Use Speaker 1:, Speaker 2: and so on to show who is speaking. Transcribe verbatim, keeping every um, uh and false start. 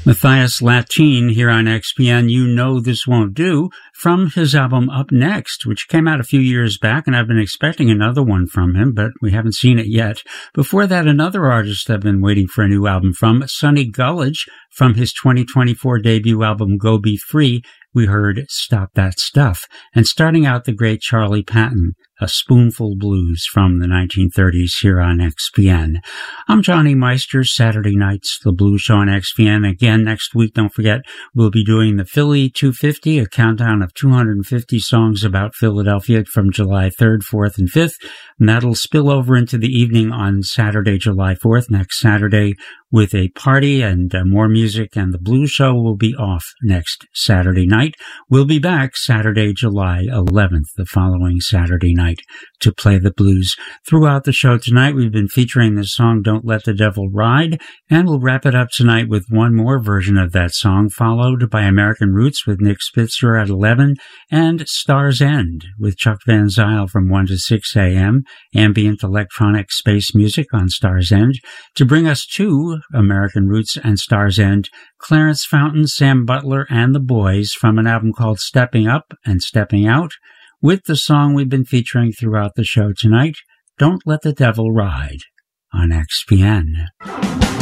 Speaker 1: Matthias Latine here on X P N, You Know This Won't Do, from his album Up Next, which came out a few years back, and I've been expecting another one from him, but we haven't seen it yet. Before that, another artist I've been waiting for a new album from, Sonny Gullidge, from his twenty twenty-four debut album Go Be Free, we heard Stop That Stuff. And starting out, the great Charlie Patton, A Spoonful Blues from the nineteen thirties here on X P N. I'm Johnny Meister, Saturday nights, the Blues Show on X P N. Again, next week, don't forget, we'll be doing the Philly two fifty, a countdown of two hundred fifty songs about Philadelphia from July third, fourth, and fifth. And that'll spill over into the evening on Saturday, July fourth, next Saturday, with a party and uh, more music, and the Blues Show will be off next Saturday night. We'll be back Saturday, July eleventh, the following Saturday night, to play the blues. Throughout the show tonight, we've been featuring the song Don't Let the Devil Ride, and we'll wrap it up tonight with one more version of that song, followed by American Roots with Nick Spitzer at eleven, and Star's End with Chuck Van Zyl from one to six a.m., ambient electronic space music on Star's End. To bring us to American Roots and Star's End, Clarence Fountain, Sam Butler, and the Boys from an album called Stepping Up and Stepping Out, with the song we've been featuring throughout the show tonight, Don't Let the Devil Ride, on X P N.